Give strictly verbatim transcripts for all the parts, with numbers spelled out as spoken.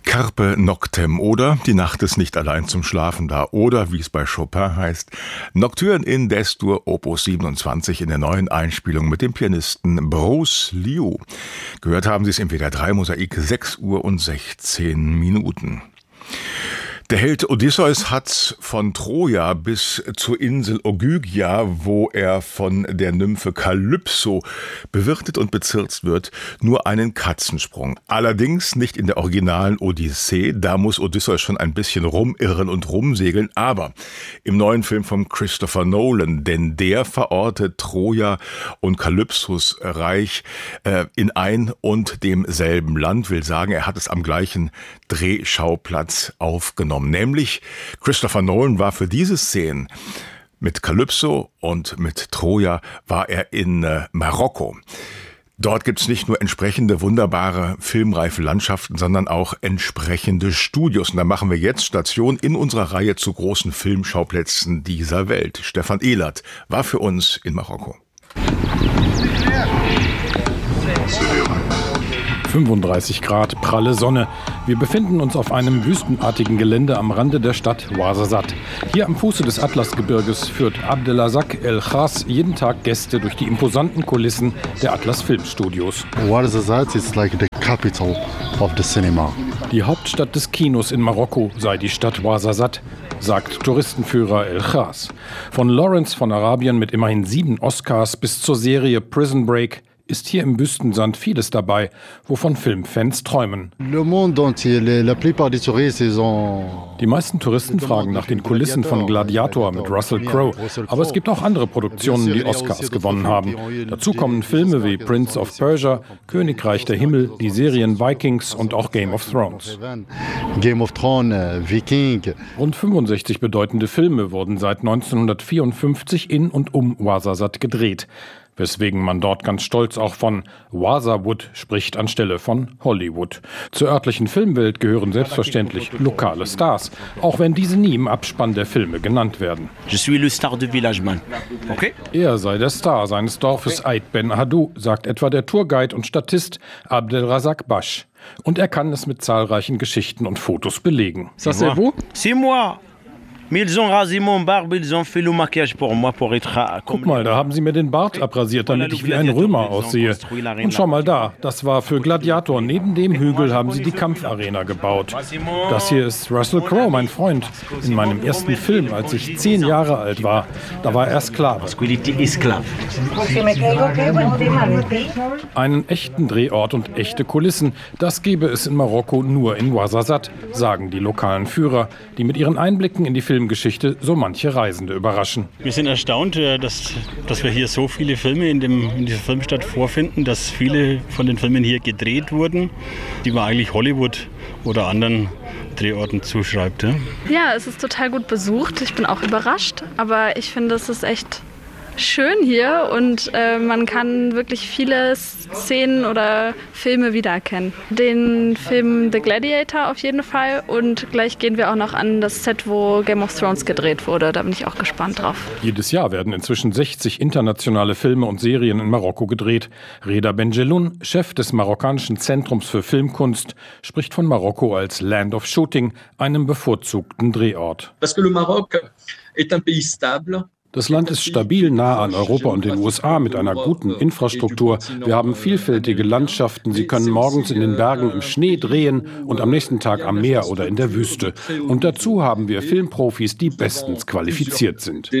Carpe Noctem oder Die Nacht ist nicht allein zum Schlafen da oder, wie es bei Chopin heißt, Nocturne in Des-Dur Opus siebenundzwanzig in der neuen Einspielung mit dem Pianisten Bruce Liu. Gehört haben Sie es im W D R drei Mosaik, sechs Uhr und sechzehn Minuten. Der Held Odysseus hat von Troja bis zur Insel Ogygia, wo er von der Nymphe Kalypso bewirtet und bezirzt wird, nur einen Katzensprung. Allerdings nicht in der originalen Odyssee, da muss Odysseus schon ein bisschen rumirren und rumsegeln, aber im neuen Film von Christopher Nolan, denn der verortet Troja und Kalypsos Reich äh, in ein und demselben Land, will sagen, er hat es am gleichen Drehschauplatz aufgenommen. Nämlich Christopher Nolan war für diese Szenen mit Kalypso und mit Troja war er in äh, Marokko. Dort gibt es nicht nur entsprechende wunderbare filmreife Landschaften, sondern auch entsprechende Studios. Und da machen wir jetzt Station in unserer Reihe zu großen Filmschauplätzen dieser Welt. Stefan Ehlert war für uns in Marokko. fünfunddreißig Grad, pralle Sonne. Wir befinden uns auf einem wüstenartigen Gelände am Rande der Stadt Ouarzazate. Hier am Fuße des Atlasgebirges führt Abdelrazak El Khas jeden Tag Gäste durch die imposanten Kulissen der Atlas Filmstudios. Ouarzazate is like the capital of the cinema. Die Hauptstadt des Kinos in Marokko sei die Stadt Ouarzazate, sagt Touristenführer El Khas. Von Lawrence von Arabien mit immerhin sieben Oscars bis zur Serie Prison Break ist hier im Wüstensand vieles dabei, wovon Filmfans träumen. Die meisten Touristen fragen nach den Kulissen von Gladiator mit Russell Crowe, aber es gibt auch andere Produktionen, die Oscars gewonnen haben. Dazu kommen Filme wie Prince of Persia, Königreich der Himmel, die Serien Vikings und auch Game of Thrones. Game of Thrones, Viking. Rund fünfundsechzig bedeutende Filme wurden seit neunzehnhundertvierundfünfzig in und um Ouarzazate gedreht, weswegen man dort ganz stolz auch von Ouarzawood spricht anstelle von Hollywood. Zur örtlichen Filmwelt gehören selbstverständlich lokale Stars, auch wenn diese nie im Abspann der Filme genannt werden. Je suis le star de village man. Okay? Er sei der Star seines Dorfes Ait Ben Haddou, sagt etwa der Tourguide und Statist Abdelrazak Bash. Und er kann es mit zahlreichen Geschichten und Fotos belegen. Ça c'est vous? C'est moi. Guck mal, da haben sie mir den Bart abrasiert, damit ich wie ein Römer aussehe. Und schau mal da, das war für Gladiator. Neben dem Hügel haben sie die Kampfarena gebaut. Das hier ist Russell Crowe, mein Freund. In meinem ersten Film, als ich zehn Jahre alt war, da war er Sklave. Einen echten Drehort und echte Kulissen, das gäbe es in Marokko nur in Ouarzazate, sagen die lokalen Führer, die mit ihren Einblicken in die Filmgeschichte so manche Reisende überraschen. Wir sind erstaunt, dass, dass wir hier so viele Filme in, dem, in dieser Filmstadt vorfinden, dass viele von den Filmen hier gedreht wurden, die man eigentlich Hollywood oder anderen Drehorten zuschreibt. Ja, ja, es ist total gut besucht. Ich bin auch überrascht, aber ich finde, es ist echt schön hier und äh, man kann wirklich viele Szenen oder Filme wiedererkennen. Den Film The Gladiator auf jeden Fall und gleich gehen wir auch noch an das Set, wo Game of Thrones gedreht wurde. Da bin ich auch gespannt drauf. Jedes Jahr werden inzwischen sechzig internationale Filme und Serien in Marokko gedreht. Reda Benjeloun, Chef des marokkanischen Zentrums für Filmkunst, spricht von Marokko als Land of Shooting, einem bevorzugten Drehort. Parce que le Maroc est un pays stable. Das Land ist stabil, nah an Europa und den U S A mit einer guten Infrastruktur. Wir haben vielfältige Landschaften. Sie können morgens in den Bergen im Schnee drehen und am nächsten Tag am Meer oder in der Wüste. Und dazu haben wir Filmprofis, die bestens qualifiziert sind.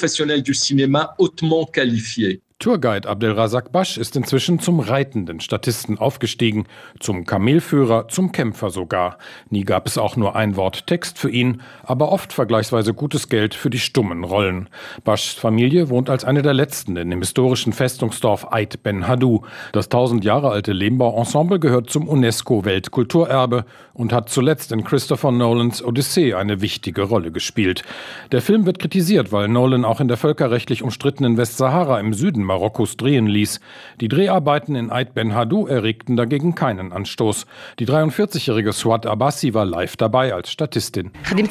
Tourguide Abdelrazak Bash ist inzwischen zum reitenden Statisten aufgestiegen, zum Kamelführer, zum Kämpfer sogar. Nie gab es auch nur ein Wort Text für ihn, aber oft vergleichsweise gutes Geld für die stummen Rollen. Bashs Familie wohnt als eine der letzten in dem historischen Festungsdorf Ait Ben Haddou. Das tausend Jahre alte Lehmbauensemble gehört zum UNESCO-Weltkulturerbe und hat zuletzt in Christopher Nolans Odyssee eine wichtige Rolle gespielt. Der Film wird kritisiert, weil Nolan auch in der völkerrechtlich umstrittenen Westsahara im Süden Marokkos drehen ließ. Die Dreharbeiten in Ait Ben Haddou erregten dagegen keinen Anstoß. Die dreiundvierzigjährige Swat Abbasi war live dabei als Statistin.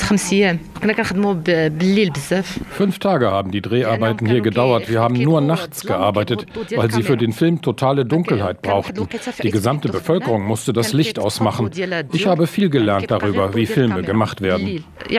Fünf Tage haben die Dreharbeiten hier gedauert. Wir haben nur nachts gearbeitet, weil sie für den Film totale Dunkelheit brauchten. Die gesamte Bevölkerung musste das Licht ausmachen. Ich habe viel gelernt darüber, wie Filme gemacht werden.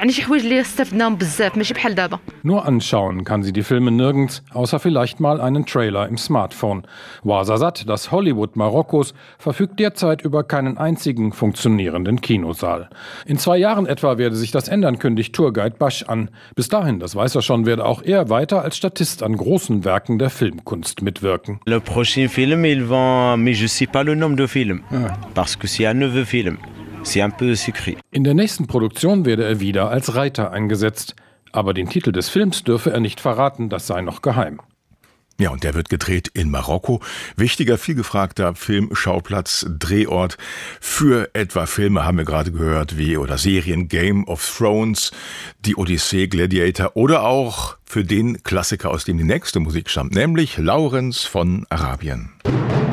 Nur anschauen kann sie die Filme nirgends, außer vielleicht mal einen Trailer im Smartphone. Ouarzazate, das Hollywood Marokkos, verfügt derzeit über keinen einzigen funktionierenden Kinosaal. In zwei Jahren etwa werde sich das ändern, kündigt Tourguide Basch an. Bis dahin, das weiß er schon, werde auch er weiter als Statist an großen Werken der Filmkunst mitwirken. Le prochain film, il vend, mais je sais pas le nombre de films, parce que c'est un nouveau film. C'est un peu secret. In der nächsten Produktion werde er wieder als Reiter eingesetzt. Aber den Titel des Films dürfe er nicht verraten, das sei noch geheim. Ja, und der wird gedreht in Marokko. Wichtiger, vielgefragter Filmschauplatz, Drehort für etwa Filme, haben wir gerade gehört, wie oder Serien Game of Thrones, die Odyssee, Gladiator oder auch für den Klassiker, aus dem die nächste Musik stammt, nämlich Lawrence von Arabien.